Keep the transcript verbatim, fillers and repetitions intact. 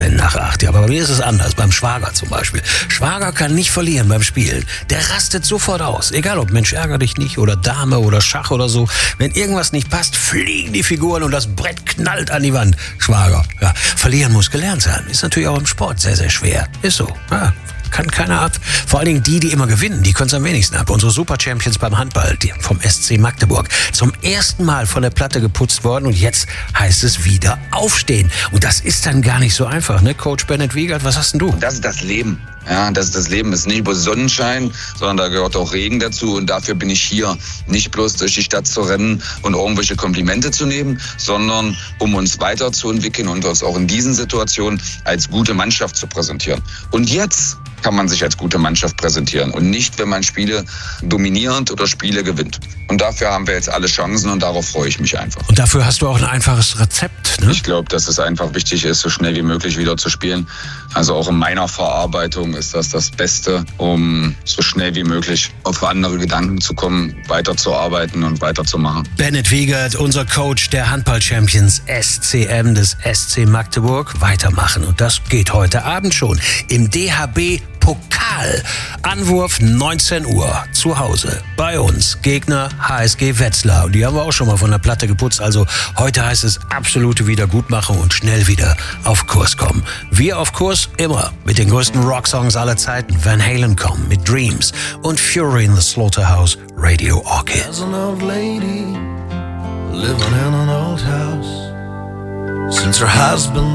nach acht. Ja, aber bei mir ist es anders, beim Schwager zum Beispiel. Schwager kann nicht verlieren beim Spielen. Der rastet sofort aus. Egal ob Mensch, ärger dich nicht oder Dame oder Schach oder so. Wenn irgendwas nicht passt, fliegen die Figuren und das Brett knallt an die Wand. Schwager, ja. Verlieren muss gelernt sein. Ist natürlich auch im Sport sehr, sehr schwer. Ist so, ja. Kann keiner ab. Vor allen Dingen die, die immer gewinnen, die können es am wenigsten ab. Unsere Super-Champions beim Handball, die vom S C Magdeburg. Zum ersten Mal von der Platte geputzt worden und jetzt heißt es wieder aufstehen. Und das ist dann gar nicht so einfach, ne? Coach Bennett Wiegert, was hast denn du? Das ist das Leben. Ja, das ist das Leben. Es ist nicht bloß Sonnenschein, sondern da gehört auch Regen dazu. Und dafür bin ich hier. Nicht bloß durch die Stadt zu rennen und irgendwelche Komplimente zu nehmen, sondern um uns weiterzuentwickeln und uns auch in diesen Situationen als gute Mannschaft zu präsentieren. Und jetzt kann man sich als gute Mannschaft präsentieren und nicht, wenn man Spiele dominierend oder Spiele gewinnt. Und dafür haben wir jetzt alle Chancen und darauf freue ich mich einfach. Und dafür hast du auch ein einfaches Rezept, ne? Ich glaube, dass es einfach wichtig ist, so schnell wie möglich wieder zu spielen. Also auch in meiner Verarbeitung ist das das Beste, um so schnell wie möglich auf andere Gedanken zu kommen, weiterzuarbeiten und weiterzumachen. Bennett Wiegert, unser Coach der Handball-Champions S C M des S C Magdeburg, weitermachen. Und das geht heute Abend schon im D H B Pokal. Anwurf neunzehn Uhr zu Hause. Bei uns Gegner H S G Wetzlar. Und die haben wir auch schon mal von der Platte geputzt. Also heute heißt es absolute Wiedergutmachung und schnell wieder auf Kurs kommen. Wir auf Kurs immer mit den größten Rocksongs aller Zeiten. Van Halen kommen mit Dreams und Fury in the Slaughterhouse Radio Orchid. There's an old lady living in an old house since her husband